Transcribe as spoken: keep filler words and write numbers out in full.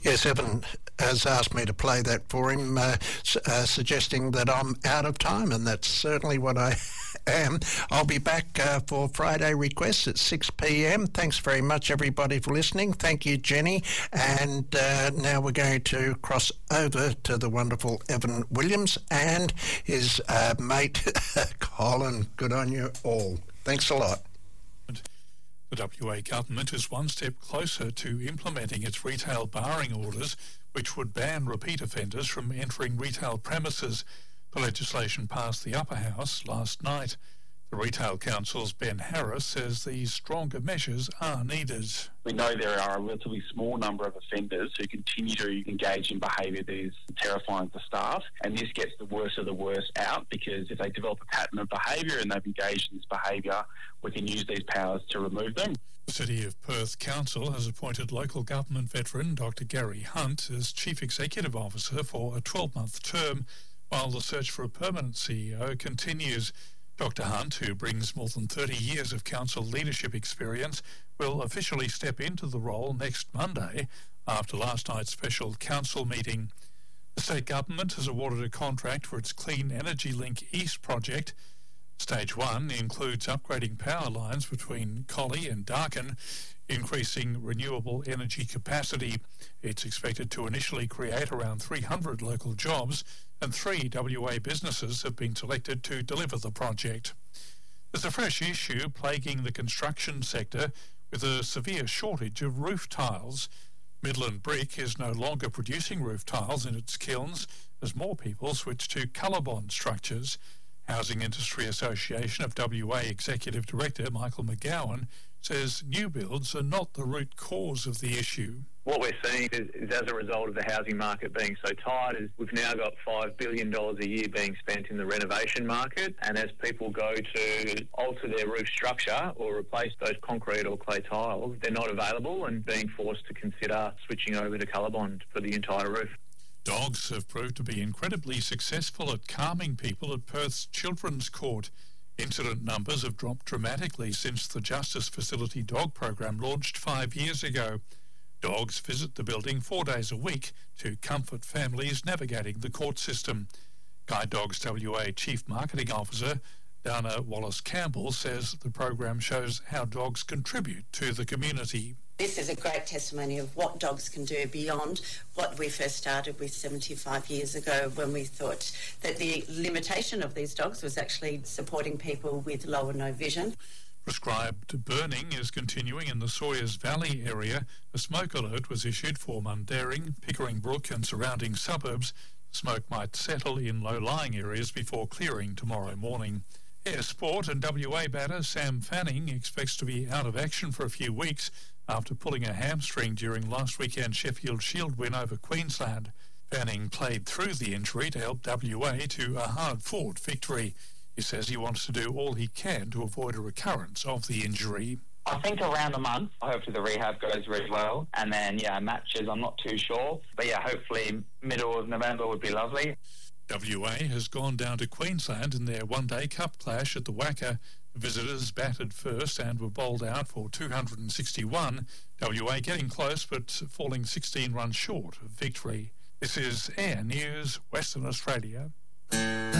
Yes, Evan has asked me to play that for him, uh, su- uh, suggesting that I'm out of time, and that's certainly what I am. I'll be back uh, for Friday requests at six p.m. Thanks very much, everybody, for listening. Thank you, Jenny. And uh, now we're going to cross over to the wonderful Evan Williams and his uh, mate, Colin. Good on you all. Thanks a lot. The W A government is one step closer to implementing its retail barring orders, which would ban repeat offenders from entering retail premises. The legislation passed the Upper House last night. The Retail Council's Ben Harris says these stronger measures are needed. We know there are a relatively small number of offenders who continue to engage in behaviour that is terrifying for staff, and this gets the worst of the worst out, because if they develop a pattern of behaviour and they've engaged in this behaviour, we can use these powers to remove them. The City of Perth Council has appointed local government veteran Doctor Gary Hunt as Chief Executive Officer for a twelve-month term, while the search for a permanent C E O continues. Doctor Hunt, who brings more than thirty years of council leadership experience, will officially step into the role next Monday after last night's special council meeting. The state government has awarded a contract for its Clean Energy Link East project. Stage one includes upgrading power lines between Collie and Darkin, increasing renewable energy capacity. It's expected to initially create around three hundred local jobs, and three W A businesses have been selected to deliver the project. There's a fresh issue plaguing the construction sector with a severe shortage of roof tiles. Midland Brick is no longer producing roof tiles in its kilns as more people switch to ColourBond structures. Housing Industry Association of W A Executive Director Michael McGowan says new builds are not the root cause of the issue. What we're seeing is, is as a result of the housing market being so tight, is we've now got five billion dollars a year being spent in the renovation market, and as people go to alter their roof structure or replace those concrete or clay tiles, they're not available and being forced to consider switching over to ColourBond for the entire roof. Dogs have proved to be incredibly successful at calming people at Perth's Children's Court. Incident numbers have dropped dramatically since the Justice Facility dog program launched five years ago. Dogs visit the building four days a week to comfort families navigating the court system. Guide Dogs W A Chief Marketing Officer Dana Wallace-Campbell says the program shows how dogs contribute to the community. This is a great testimony of what dogs can do beyond what we first started with seventy-five years ago, when we thought that the limitation of these dogs was actually supporting people with low or no vision. Prescribed burning is continuing in the Sawyers Valley area. A smoke alert was issued for Mundaring, Pickering Brook and surrounding suburbs. Smoke might settle in low-lying areas before clearing tomorrow morning. Air Sport and W A batter Sam Fanning expects to be out of action for a few weeks after pulling a hamstring during last weekend's Sheffield Shield win over Queensland. Fanning played through the injury to help W A to a hard-fought victory. He says he wants to do all he can to avoid a recurrence of the injury. I think around a month. Hopefully the rehab goes really well. And then, yeah, matches, I'm not too sure. But, yeah, hopefully middle of November would be lovely. W A has gone down to Queensland in their one-day cup clash at the Wacker. Visitors batted first and were bowled out for two hundred sixty-one. W A getting close but falling sixteen runs short of victory. This is Air News, Western Australia.